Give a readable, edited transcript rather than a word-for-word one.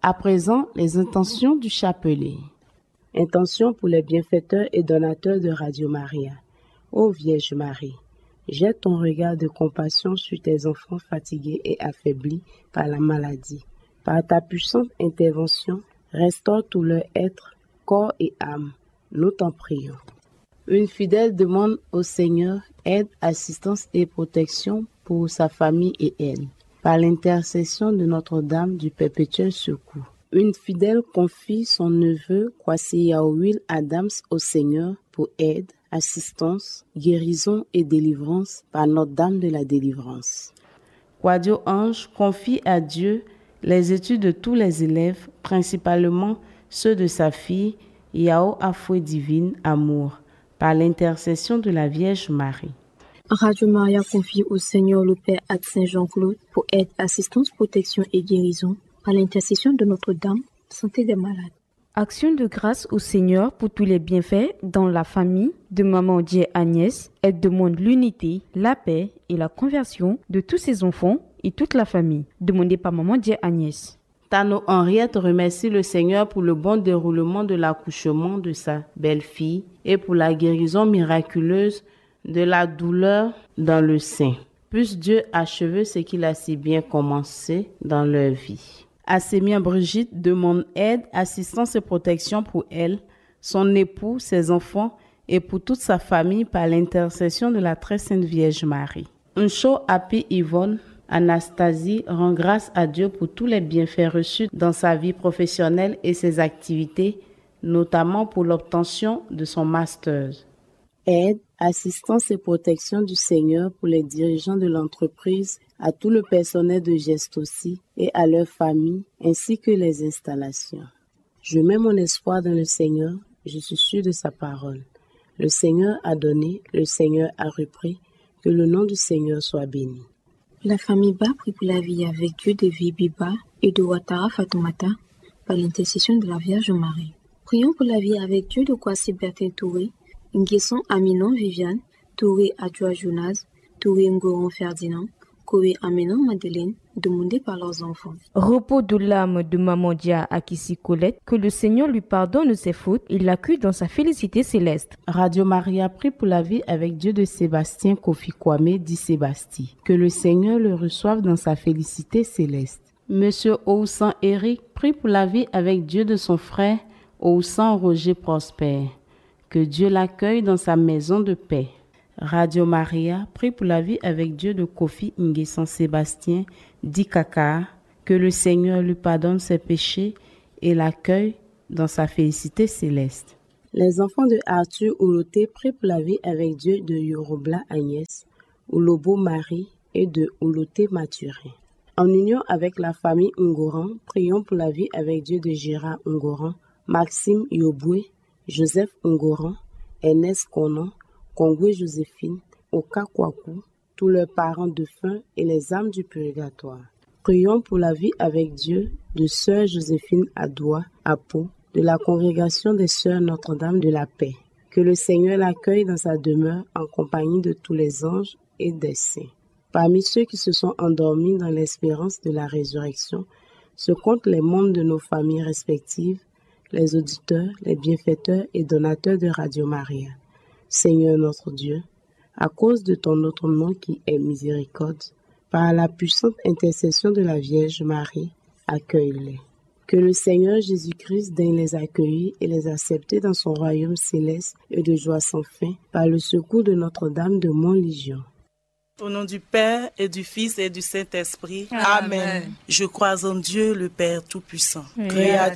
À présent, les intentions du chapelet. Intention pour les bienfaiteurs et donateurs de Radio Maria. Ô Vierge Marie, jette ton regard de compassion sur tes enfants fatigués et affaiblis par la maladie. Par ta puissante intervention, restaure tout leur être, corps et âme. Nous t'en prions. Une fidèle demande au Seigneur aide, assistance et protection pour sa famille et elle, par l'intercession de Notre-Dame du Perpétuel Secours. Une fidèle confie son neveu Kwasi Yaouil Adams au Seigneur pour aide, assistance, guérison et délivrance par Notre-Dame de la Délivrance. Quadio Ange confie à Dieu les études de tous les élèves, principalement ceux de sa fille Yao Afoué Divine Amour, par l'intercession de la Vierge Marie. Radio Maria confie au Seigneur le Père Ad Saint Jean-Claude pour aide, assistance, protection et guérison par l'intercession de Notre-Dame, santé des malades. Action de grâce au Seigneur pour tous les bienfaits dans la famille de Maman Dieu Agnès. Elle demande l'unité, la paix et la conversion de tous ses enfants et toute la famille. Demandée par Maman Dieu Agnès. Tano Henriette remercie le Seigneur pour le bon déroulement de l'accouchement de sa belle-fille et pour la guérison miraculeuse de la douleur dans le sein. Puisse Dieu achever ce qu'il a si bien commencé dans leur vie. Assémia Brigitte demande aide, assistance et protection pour elle, son époux, ses enfants et pour toute sa famille par l'intercession de la très sainte Vierge Marie. Uncho Happy Yvonne Anastasie rend grâce à Dieu pour tous les bienfaits reçus dans sa vie professionnelle et ses activités, notamment pour l'obtention de son master. Aide, assistance et protection du Seigneur pour les dirigeants de l'entreprise, à tout le personnel de geste aussi et à leurs familles, ainsi que les installations. Je mets mon espoir dans le Seigneur, je suis sûr de sa parole. Le Seigneur a donné, le Seigneur a repris, que le nom du Seigneur soit béni. La famille Ba prie pour la vie avec Dieu de Vibiba et de Ouattara Fatoumata par l'intercession de la Vierge Marie. Prions pour la vie avec Dieu de Kwasi Bertin Touré, Nguesson Aminon Viviane, Touré Adjoa Jonas, Touré Ngoron Ferdinand, Koé Aminon Madeleine, demandés par leurs enfants. Repos de l'âme de Maman Dia Akissi Colette, que le Seigneur lui pardonne ses fautes et l'accueille dans sa félicité céleste. Radio Maria prie pour la vie avec Dieu de Sébastien Kofi Kwame dit Sébastien. Que le Seigneur le reçoive dans sa félicité céleste. Monsieur Oussan Eric prie pour la vie avec Dieu de son frère Oussan Roger Prosper. Que Dieu l'accueille dans sa maison de paix. Radio Maria prie pour la vie avec Dieu de Kofi Nguessan Sébastien dit Kaka. Que le Seigneur lui pardonne ses péchés et l'accueille dans sa félicité céleste. Les enfants de Arthur Ouloté prient pour la vie avec Dieu de Yorobla Agnès, Oulobo Marie et de Ouloté Mathurin. En union avec la famille Ngoran, prions pour la vie avec Dieu de Gérard Ngoran, Maxime Yoboué, Joseph Ngoran, Ernest Konan, Kongwe Joséphine, Oka Kwaku, tous leurs parents défunts et les âmes du purgatoire. Prions pour la vie avec Dieu de Sœur Joséphine Adoua, Apo, de la congrégation des Sœurs Notre-Dame de la Paix. Que le Seigneur l'accueille dans sa demeure en compagnie de tous les anges et des saints. Parmi ceux qui se sont endormis dans l'espérance de la résurrection, se comptent les membres de nos familles respectives, les auditeurs, les bienfaiteurs et donateurs de Radio Maria. Seigneur notre Dieu, à cause de ton autre nom qui est miséricorde, par la puissante intercession de la Vierge Marie, accueille-les. Que le Seigneur Jésus-Christ daigne les accueillir et les accepter dans son royaume céleste et de joie sans fin, par le secours de Notre-Dame de Montlégion. Au nom du Père et du Fils et du Saint-Esprit. Amen. Je crois en Dieu, le Père Tout-Puissant, Créateur